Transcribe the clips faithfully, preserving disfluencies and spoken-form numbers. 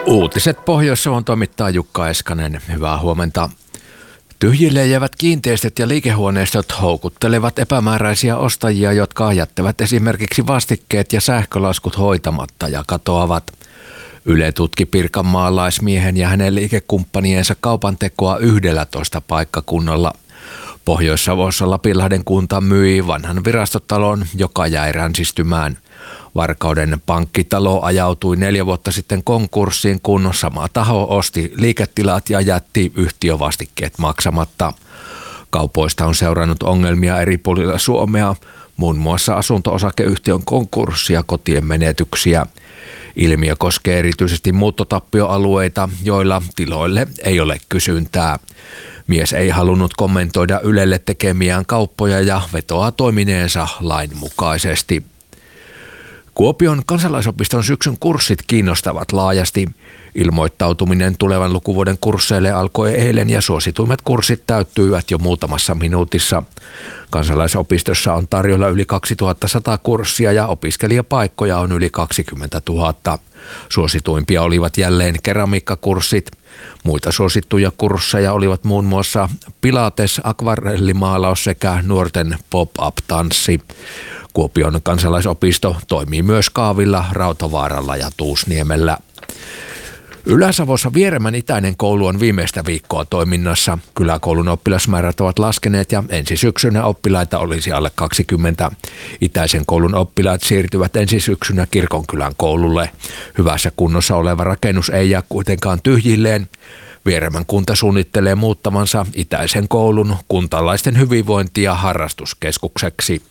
Uutiset Pohjois-Savon toimittaa Jukka Eskanen. Hyvää huomenta. Tyhjille jäävät kiinteistöt ja liikehuoneistot houkuttelevat epämääräisiä ostajia, jotka jättävät esimerkiksi vastikkeet ja sähkölaskut hoitamatta ja katoavat. Yle tutki pirkanmaalaismiehen ja hänen liikekumppaniensa kaupantekoa yhdellätoista paikkakunnalla. Pohjois-Savossa Lapinlahden kunta myi vanhan virastotalon, joka jäi ränsistymään. Varkauden pankkitalo ajautui neljä vuotta sitten konkurssiin, kun sama taho osti liiketilat ja jätti yhtiövastikkeet maksamatta. Kaupoista on seurannut ongelmia eri puolilla Suomea, muun muassa asunto-osakeyhtiön konkurssia ja kotien menetyksiä. Ilmiö koskee erityisesti muuttotappioalueita, joilla tiloille ei ole kysyntää. Mies ei halunnut kommentoida Ylelle tekemiään kauppoja ja vetoaa toimineensa lainmukaisesti. Kuopion kansalaisopiston syksyn kurssit kiinnostavat laajasti. Ilmoittautuminen tulevan lukuvuoden kursseille alkoi eilen ja suosituimmat kurssit täyttyivät jo muutamassa minuutissa. Kansalaisopistossa on tarjolla yli kaksituhattasata kurssia ja opiskelijapaikkoja on yli kaksikymmentätuhatta. Suosituimpia olivat jälleen keramiikkakurssit. Muita suosittuja kursseja olivat muun muassa pilates, akvarellimaalaus sekä nuorten pop-up-tanssi. Kuopion kansalaisopisto toimii myös Kaavilla, Rautavaaralla ja Tuusniemellä. Ylä-Savossa Vieremän itäinen koulu on viimeistä viikkoa toiminnassa. Kyläkoulun oppilasmäärät ovat laskeneet ja ensi syksynä oppilaita olisi alle kaksikymmentä. Itäisen koulun oppilaat siirtyvät ensi syksynä Kirkonkylän koululle. Hyvässä kunnossa oleva rakennus ei jää kuitenkaan tyhjilleen. Vieremän kunta suunnittelee muuttamansa itäisen koulun kuntalaisten hyvinvointi- ja harrastuskeskukseksi.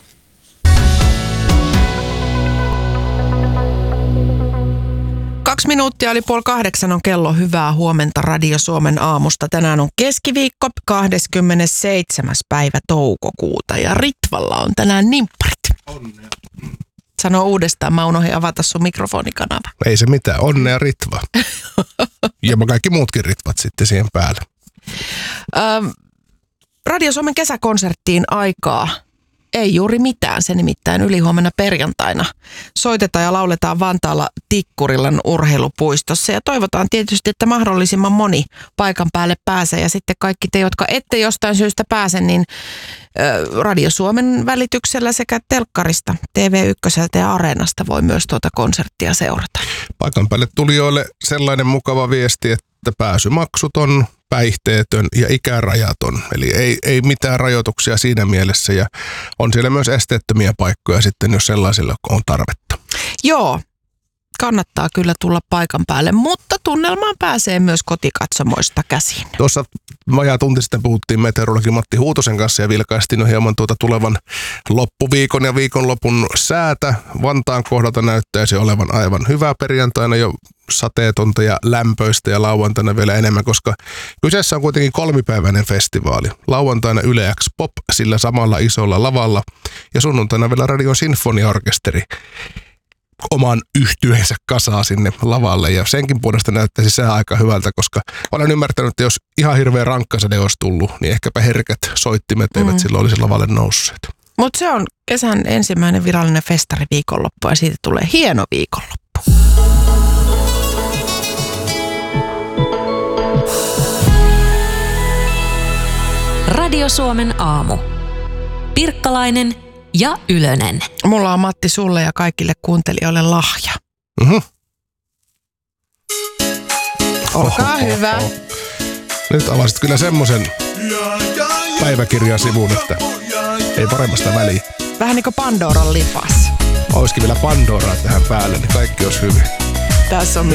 Kaksi minuuttia oli puoli kahdeksan on kello. Hyvää huomenta Radio Suomen aamusta. Tänään on keskiviikko, kahdeskymmenesseitsemäs päivä toukokuuta ja Ritvalla on tänään nimpparit. Onnea. Sano uudestaan, mä unohdin avata sun mikrofonikanava. Ei se mitään, onnea Ritva. Ja kaikki muutkin Ritvat sitten siihen päälle. Ähm, Radio Suomen kesäkonserttiin aikaa. Ei juuri mitään, se nimittäin ylihuomenna perjantaina. Soitetaan ja lauletaan Vantaalla Tikkurillan urheilupuistossa ja toivotaan tietysti, että mahdollisimman moni paikan päälle pääsee. Ja sitten kaikki te, jotka ette jostain syystä pääse, niin ö, Radio Suomen välityksellä sekä telkkarista, T V yksi ja Areenasta voi myös tuota konserttia seurata. Paikan päälle tulijoille sellainen mukava viesti, että pääsymaksuton, päihteetön ja ikärajaton. Eli ei, ei mitään rajoituksia siinä mielessä ja on siellä myös esteettömiä paikkoja sitten, jos sellaisilla on tarvetta. Joo, kannattaa kyllä tulla paikan päälle, mutta tunnelmaan pääsee myös kotikatsomoista käsin. Tuossa vajaa tunti sitten puhuttiin meteorologi Matti Huutosen kanssa ja vilkaistiin no hieman tuota tulevan loppuviikon ja viikonlopun säätä. Vantaan kohdalta näyttäisi olevan aivan hyvää perjantaina jo sateetonta ja lämpöistä ja lauantaina vielä enemmän, koska kyseessä on kuitenkin kolmipäiväinen festivaali. Lauantaina Yle X Pop sillä samalla isolla lavalla ja sunnuntaina vielä Radion Sinfoniaorkesteri oman yhtyeensä kasaa sinne lavalle ja senkin puolesta näyttäisi sää aika hyvältä, koska olen ymmärtänyt, että jos ihan hirveä rankkasade olisi tullut, niin ehkäpä herkät soittimet eivät mm. silloin olisi lavalle nousseet. Mutta se on kesän ensimmäinen virallinen festari viikonloppu ja siitä tulee hieno viikonloppu. Radio Suomen aamu. Pirkkalainen ja Ylönen. Mulla on Matti sulle ja kaikille kuuntelijoille lahja. Mm-hmm. Olkaa oho, hyvä. Oho. Nyt avasit kyllä semmoisen päiväkirjasivun, että ei paremmasta väliä. Vähän niin kuin Pandoran lipas. Olisikin vielä Pandoraa tähän päälle, niin kaikki olisi hyvin. Tässä on